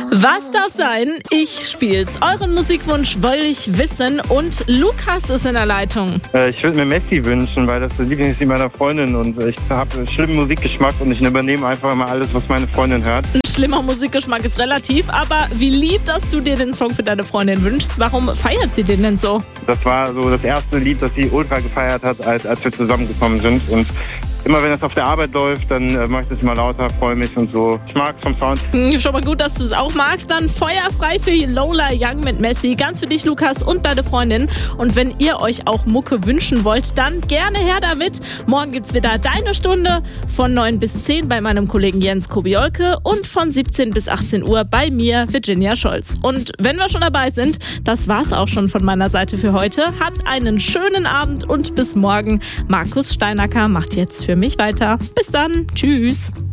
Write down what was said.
Was darf sein? Ich spiel's. Euren Musikwunsch will ich wissen und Lukas ist in der Leitung. Ich würde mir Messi wünschen, weil das das Lieblingslied meiner Freundin und ich habe schlimmen Musikgeschmack und ich übernehme einfach mal alles, was meine Freundin hört. Ein schlimmer Musikgeschmack ist relativ, aber wie lieb, dass du dir den Song für deine Freundin wünschst. Warum feiert sie den denn so? Das war so das erste Lied, das sie ultra gefeiert hat, als wir zusammengekommen sind und immer wenn es auf der Arbeit läuft, dann mache ich das immer lauter, freue mich und so. Ich mag es vom Sound. Schon mal gut, dass du es auch magst. Dann feuerfrei für Lola Young mit Messi. Ganz für dich, Lukas, und deine Freundin. Und wenn ihr euch auch Mucke wünschen wollt, dann gerne her damit. Morgen gibt's wieder deine Stunde von 9 bis 10 bei meinem Kollegen Jens Kobiolke und von 17 bis 18 Uhr bei mir, Virginia Scholz. Und wenn wir schon dabei sind, das war's auch schon von meiner Seite für heute. Habt einen schönen Abend und bis morgen. Markus Steinacker macht jetzt für mich weiter. Bis dann. Tschüss.